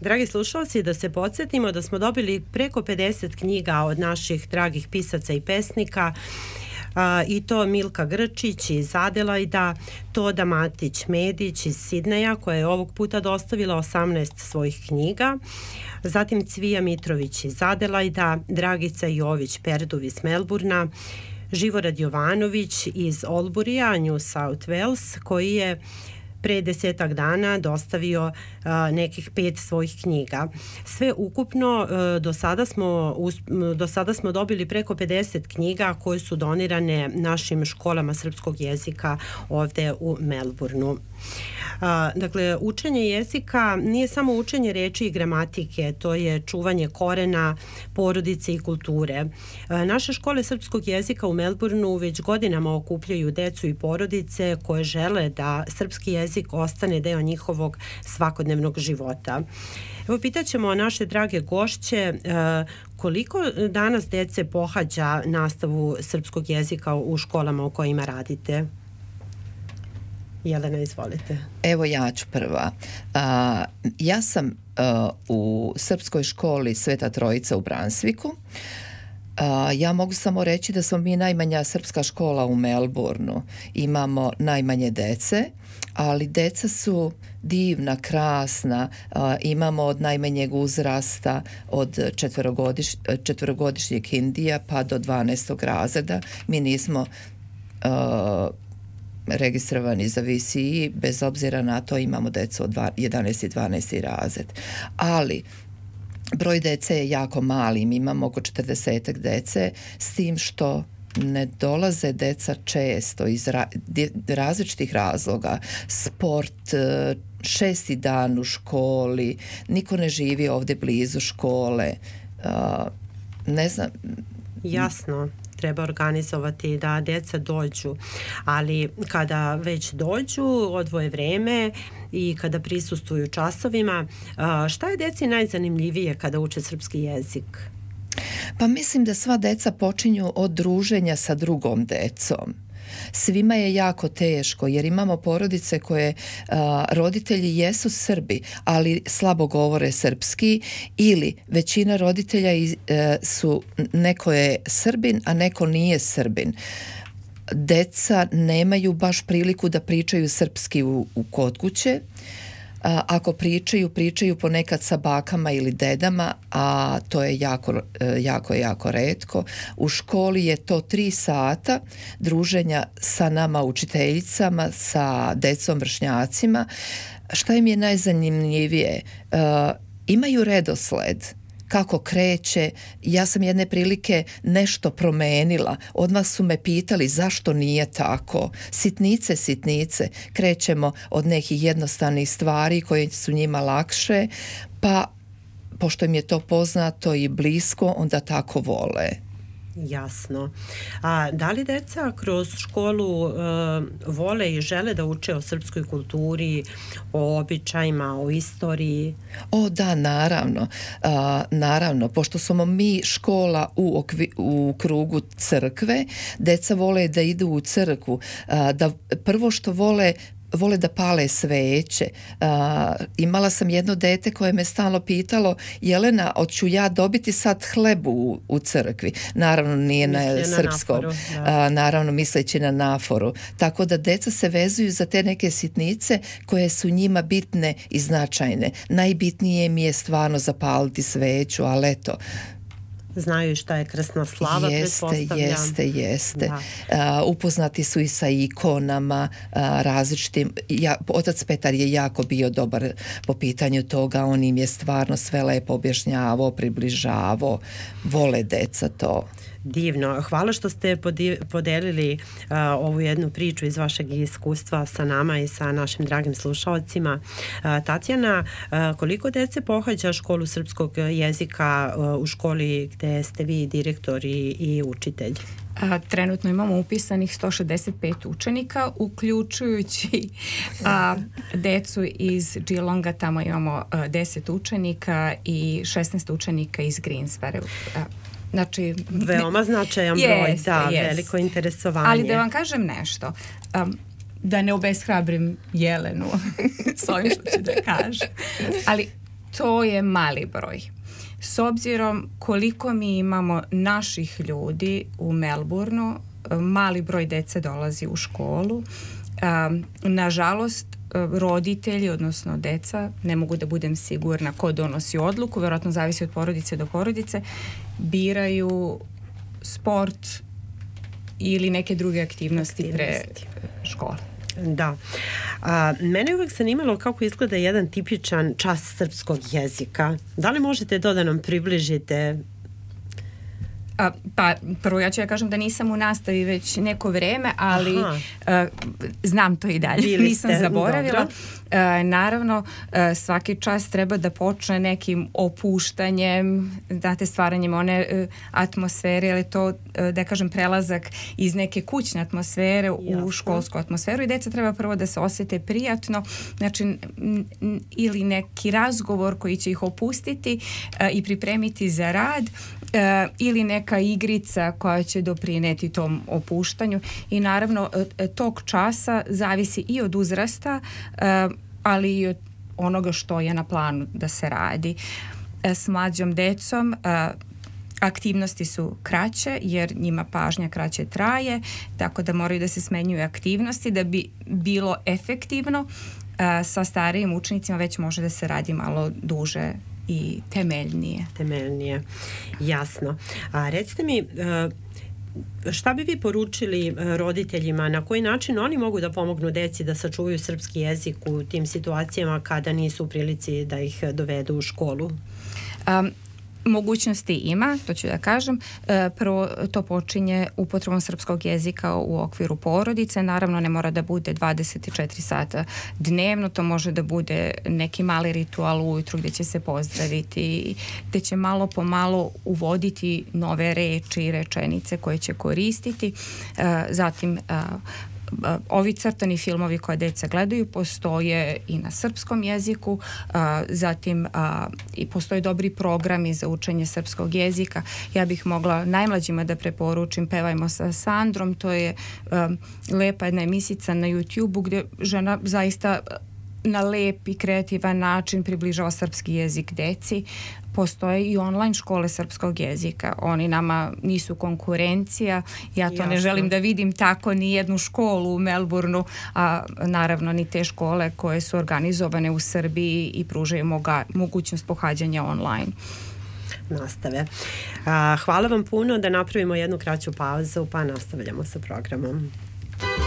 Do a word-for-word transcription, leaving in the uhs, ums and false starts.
Dragi slušalci, da se podsjetimo da smo dobili preko pedeset knjiga od naših dragih pisaca i pesnika, a, i to Milka Grčić iz Adelajda, Toda Matić-Medić iz Sidneja, koja je ovog puta dostavila osamnaest svojih knjiga, zatim Cvija Mitrović iz Adelajda, Dragica Jović-Perduv iz Melburna, Živorad Jovanović iz Olburija, New South Wales, koji je pre desetak dana dostavio a, nekih pet svojih knjiga. Sve ukupno a, do sada smo do sada smo dobili preko pedeset knjiga koje su donirane našim školama srpskog jezika ovde u Melbourneu. A, dakle, učenje jezika nije samo učenje reči i gramatike, to je čuvanje korena, porodice i kulture. A, naše škole srpskog jezika u Melbourneu već godinama okupljaju decu i porodice koje žele da srpski jezik ostane deo njihovog svakodnevnog života. Evo, pitaćemo naše drage gošće koliko danas dece pohađa nastavu srpskog jezika u školama u kojima radite? Jelena, izvolite. Evo, ja ću prva. A, ja sam a, u srpskoj školi Sveta Trojica u Brunswicku. A, ja mogu samo reći da smo mi najmanja srpska škola u Melbourneu. Imamo najmanje dece, ali deca su divna, krasna. A, imamo od najmanjeg uzrasta od četvorogodiš, četvorogodišnjeg Hindija pa do dvanaestog razreda. Mi nismo a, registrovani za V C E, bez obzira na to imamo decu od jedanaesti i dvanaesti razred. Ali broj dece je jako mali, mi imamo oko četrdesetak dece, s tim što ne dolaze deca često iz ra različitih razloga. Sport, šesti dan u školi, niko ne živi ovdje blizu škole. Uh, ne znam. Jasno. Treba organizovati da deca dođu, ali kada već dođu, odvoje vreme i kada prisustvuju časovima, šta je deci najzanimljivije kada uče srpski jezik? Pa mislim da sva deca počinju od druženja sa drugom decom. Svima je jako teško jer imamo porodice koje a, roditelji jesu Srbi, ali slabo govore srpski, ili većina roditelja iz, a, su, neko je Srbin, a neko nije Srbin. Deca nemaju baš priliku da pričaju srpski u, u kod kuće. Ako pričaju, pričaju ponekad sa bakama ili dedama, a to je jako, jako, jako retko. U školi je to tri sata druženja sa nama učiteljicama, sa decom vršnjacima. Šta im je najzanimljivije? Uh, imaju redosled kako kreće. Ja sam jedne prilike nešto promenila. Odmah su me pitali zašto nije tako. Sitnice, sitnice. Krećemo od nekih jednostavnih stvari koje su njima lakše, pa pošto im je to poznato i blisko, onda tako vole. Jasno. A da li deca kroz školu uh, vole i žele da uče o srpskoj kulturi, o običajima, o istoriji? O da, naravno. Uh, naravno, pošto smo mi škola u, okvi, u krugu crkve, deca vole da idu u crkvu. Uh, da prvo što vole vole da pale sveće. Uh, imala sam jedno dete koje me stalno pitalo, Jelena, hoću ja dobiti sad hleb u, u crkvi? Naravno, nije na, na srpskom. Naforu, da. Uh, naravno, misleći na naforu. Tako da deca se vezuju za te neke sitnice koje su njima bitne i značajne. Najbitnije mi je stvarno zapaliti sveću, ali eto, znaju šta je krsna slava, jeste, jeste, jeste. Uh, upoznati su i sa ikonama uh, različitim. Ja, otac Petar je jako bio dobar po pitanju toga. On im je stvarno sve lepo objašnjavao, približavao. Vole deca to. Divno. Hvala što ste podelili uh, ovu jednu priču iz vašeg iskustva sa nama i sa našim dragim slušalcima. Uh, Tatjana, uh, koliko dece pohađa školu srpskog jezika uh, u školi gde ste vi direktor i, i učitelj? A, trenutno imamo upisanih sto šezdeset pet učenika, uključujući a, decu iz Geelonga, tamo imamo a, deset učenika i šesnaest učenika iz Greensboro. A, Znači, veoma značajan broj, jest, da, jest. veliko interesovanje. Ali da vam kažem nešto, um, da ne obeshrabrim Jelenu s ovim što ću da kažem, ali to je mali broj. S obzirom koliko mi imamo naših ljudi u Melbourneu, mali broj dece dolazi u školu. Nažalost, roditelji, odnosno deca, ne mogu da budem sigurna ko donosi odluku, vjerojatno zavisi od porodice do porodice, biraju sport ili neke druge aktivnosti, aktivnosti. pre škole. Da. A, mene je uvijek zanimalo kako izgleda jedan tipičan čas srpskog jezika. Da li možete to da nam približite? A, pa prvo ja ću ja kažem da nisam u nastavi već neko vreme, ali a, znam to i dalje. Bili nisam ste, zaboravila. A, naravno, a, svaki čas treba da počne nekim opuštanjem, znate, stvaranjem one a, atmosfere, ali to, a, da kažem, prelazak iz neke kućne atmosfere Jasno. u školsku atmosferu i deca treba prvo da se osjete prijatno, znači n, n, ili neki razgovor koji će ih opustiti a, i pripremiti za rad, a, ili neka igrica koja će doprineti tom opuštanju i naravno tog časa zavisi i od uzrasta, ali i od onoga što je na planu da se radi. S mlađom decom aktivnosti su kraće jer njima pažnja kraće traje, tako da moraju da se smenjuju aktivnosti da bi bilo efektivno. Sa starijim učenicima već može da se radi malo duže i temeljnije. Temeljnije, jasno. A recite mi, šta bi vi poručili roditeljima, na koji način oni mogu da pomognu deci da sačuvaju srpski jezik u tim situacijama kada nisu u prilici da ih dovedu u školu? Um, Mogućnosti ima, to ću da kažem. Prvo, to počinje upotrebom srpskog jezika u okviru porodice. Naravno, ne mora da bude dvadeset četiri sata dnevno, to može da bude neki mali ritual ujutru gdje će se pozdraviti, gdje će malo po malo uvoditi nove reči i rečenice koje će koristiti. Zatim, ovi crtani filmovi koje deca gledaju postoje i na srpskom jeziku, a, zatim a, i postoje dobri programi za učenje srpskog jezika. Ja bih mogla najmlađima da preporučim Pevajmo sa Sandrom, to je a, lepa jedna emisica na YouTube-u gdje žena zaista na lep i kreativan način približava srpski jezik deci. Postoje i online škole srpskog jezika. Oni nama nisu konkurencija. Ja to Jasno. ne želim da vidim tako ni jednu školu u Melbourneu, a naravno ni te škole koje su organizovane u Srbiji i pružaju moga, mogućnost pohađanja online. Nastave. Hvala vam puno, da napravimo jednu kraću pauzu pa nastavljamo sa programom.